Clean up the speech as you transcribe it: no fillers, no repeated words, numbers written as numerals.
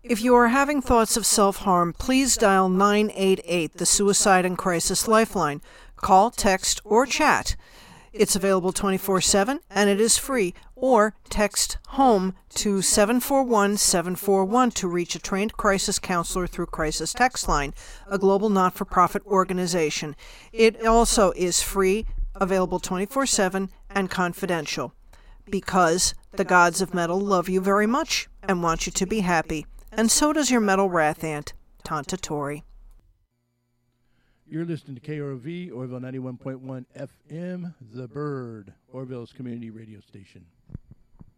If you are having thoughts of self-harm, please dial 988, the Suicide and Crisis Lifeline. Call, text, or chat. It's available 24/7, and it is free. Or text HOME to 741-741 to reach a trained crisis counselor through Crisis Text Line, a global not-for-profit organization. It also is free, available 24/7, and confidential. Because the gods of metal love you very much and want you to be happy. And so does your metal wrath aunt, Tanta Tori. You're listening to KROV, Orville 91.1 FM, The Bird, Orville's community radio station.